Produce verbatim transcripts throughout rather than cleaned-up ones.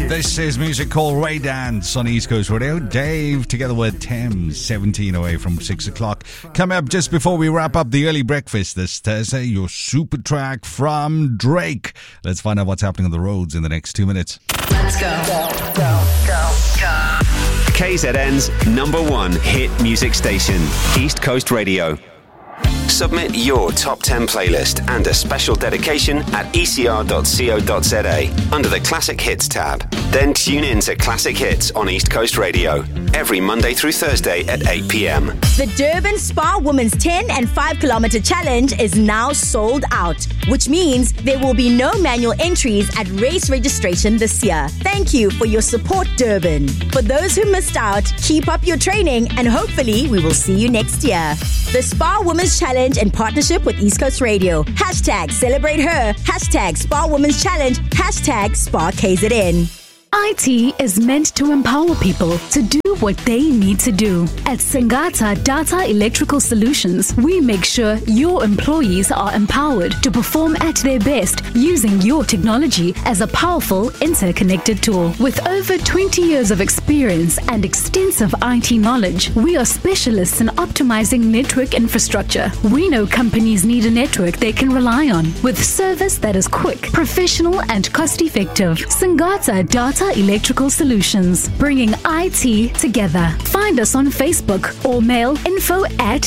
This is music called Ray Dance on East Coast Radio. Dave together with Thames, seventeen away from six o'clock. Coming up just before we wrap up the early breakfast this Thursday, your super track from Drake. Let's find out what's happening on the roads in the next two minutes. Let's go. Go, go, go, go. K Z N's number one hit music station, East Coast Radio. Submit your top ten playlist and a special dedication at e c r dot co dot z a under the Classic Hits tab. Then tune in to Classic Hits on East Coast Radio every Monday through Thursday at eight p.m. The Durban Spa Women's ten and five kilometer challenge is now sold out, which means there will be no manual entries at race registration this year. Thank you for your support, Durban. For those who missed out, keep up your training and hopefully we will see you next year. The Spa Women's Challenge in partnership with East Coast Radio. Hashtag celebrate her. Hashtag Spa Women's Challenge. Hashtag Spa K Z N. I T is meant to empower people to do what they need to do. At Singata Data Electrical Solutions, we make sure your employees are empowered to perform at their best using your technology as a powerful, interconnected tool. With over twenty years of experience and extensive I T knowledge, we are specialists in optimizing network infrastructure. We know companies need a network they can rely on, with service that is quick, professional, and cost-effective. Singata Data Electrical Solutions, bringing I T together. Find us on Facebook or mail info at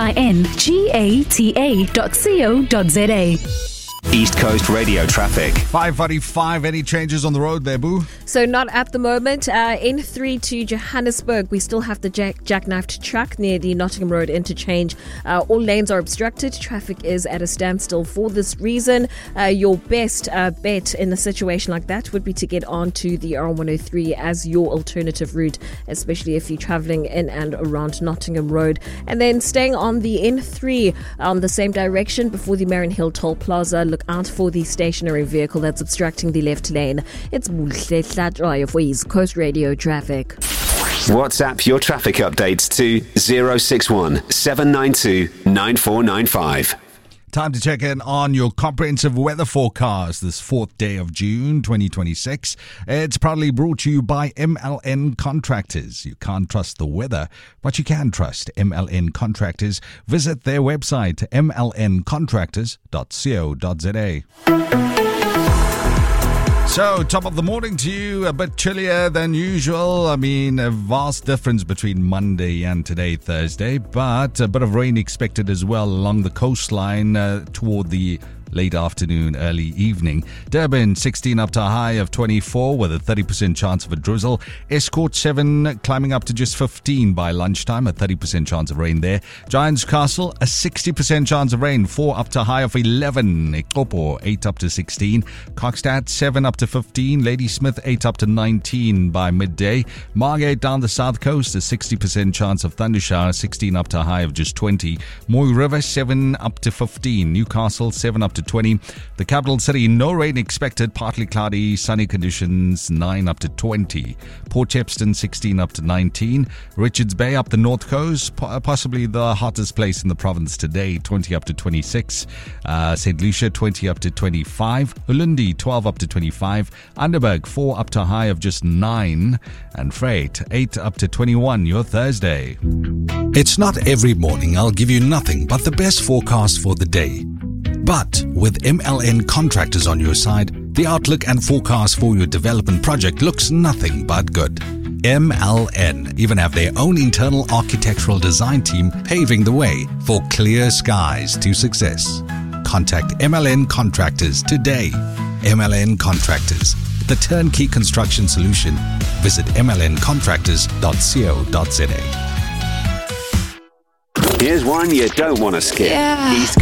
singata dot co dot z a. East Coast Radio traffic. five forty-five. Any changes on the road there, Boo? So not at the moment. Uh, N three to Johannesburg, we still have the jack- jackknifed truck near the Nottingham Road interchange. Uh, all lanes are obstructed. Traffic is at a standstill for this reason. Uh, your best uh, bet in a situation like that would be to get onto the R one oh three as your alternative route, especially if you're travelling in and around Nottingham Road. And then staying on the N three on the same direction before the Marion Hill Toll Plaza, look out for the stationary vehicle that's obstructing the left lane. It's Muhle Hlatshwayo for East Coast Radio traffic. WhatsApp your traffic updates to zero six one seven nine two nine four nine five. Time to check in on your comprehensive weather forecast this fourth day of June twenty twenty-six. It's proudly brought to you by M L N Contractors. You can't trust the weather, but you can trust M L N Contractors. Visit their website, m l n contractors dot co dot z a. So, top of the morning to you, a bit chillier than usual. I mean, a vast difference between Monday and today, Thursday, but a bit of rain expected as well along the coastline uh, toward the late afternoon, early evening. Durban, sixteen up to a high of twenty-four with a thirty percent chance of a drizzle. Escort, seven climbing up to just fifteen by lunchtime, a thirty percent chance of rain there. Giants Castle, a sixty percent chance of rain, four up to a high of eleven. Ekopo, eight up to sixteen. Kokstad, seven up to fifteen. Ladysmith, eight up to nineteen by midday. Margate down the south coast, a sixty percent chance of thundershower, sixteen up to a high of just twenty. Moy River, seven up to fifteen. Newcastle, seven up to twenty. The capital city, no rain expected, partly cloudy, sunny conditions, nine up to twenty. Port Shepstone, sixteen up to nineteen. Richards Bay up the north coast, possibly the hottest place in the province today, twenty up to twenty-six. Uh, Saint Lucia, twenty up to twenty-five. Ulundi, twelve up to twenty-five. Underberg, four up to a high of just nine. And Freight, eight up to twenty-one, your Thursday. It's not every morning I'll give you nothing but the best forecast for the day. But with M L N Contractors on your side, the outlook and forecast for your development project looks nothing but good. M L N even have their own internal architectural design team paving the way for clear skies to success. Contact M L N Contractors today. M L N Contractors, the turnkey construction solution. Visit m l n contractors dot co dot z a. Here's one you don't want to skip. Yeah. East